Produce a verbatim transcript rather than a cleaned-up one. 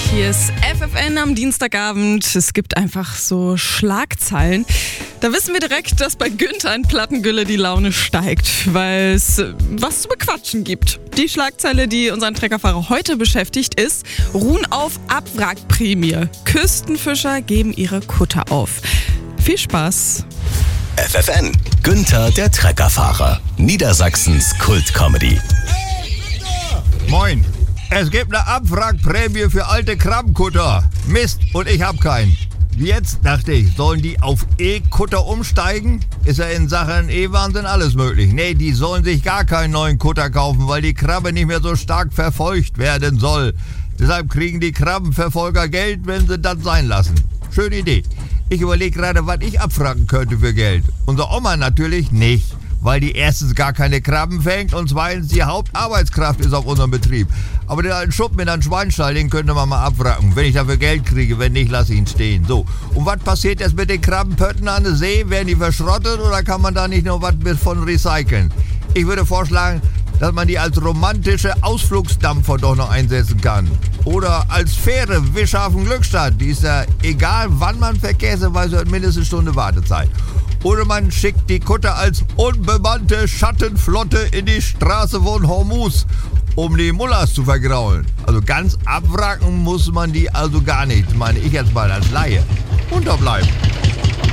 Hier ist F F N am Dienstagabend. Es gibt einfach so Schlagzeilen. Da wissen wir direkt, dass bei Günther in Plattengülle die Laune steigt, weil es was zu bequatschen gibt. Die Schlagzeile, die unseren Treckerfahrer heute beschäftigt, ist: Ruhen auf Abwrackprämie. Küstenfischer geben ihre Kutter auf. Viel Spaß. F F N, Günther der Treckerfahrer, Niedersachsens Kult-Comedy. Moin, es gibt eine Abwrackprämie für alte Krabbenkutter. Mist, und ich hab keinen. Jetzt dachte ich, sollen die auf E-Kutter umsteigen? Ist ja in Sachen E-Wahnsinn alles möglich. Nee, die sollen sich gar keinen neuen Kutter kaufen, weil die Krabbe nicht mehr so stark verfolgt werden soll. Deshalb kriegen die Krabbenverfolger Geld, wenn sie das sein lassen. Schöne Idee. Ich überlege gerade, was ich abfragen könnte für Geld. Unsere Oma natürlich nicht, weil die erstens gar keine Krabben fängt und zweitens die Hauptarbeitskraft ist auf unserem Betrieb. Aber den alten Schuppen in einem Schweinstall, den könnte man mal abwracken, wenn ich dafür Geld kriege. Wenn nicht, lasse ich ihn stehen. So, und was passiert jetzt mit den Krabbenpötten an der See? Werden die verschrottet oder kann man da nicht noch was von recyceln? Ich würde vorschlagen, dass man die als romantische Ausflugsdampfer doch noch einsetzen kann. Oder als Fähre Wischhafen Glückstadt. Die ist ja egal, wann man Verkehrshinweise hat, mindestens Stunde Wartezeit. Oder man schickt die Kutter als unbemannte Schattenflotte in die Straße von Hormuz, um die Mullahs zu vergraulen. Also ganz abwracken muss man die also gar nicht, meine ich jetzt mal als Laie. Unterbleiben.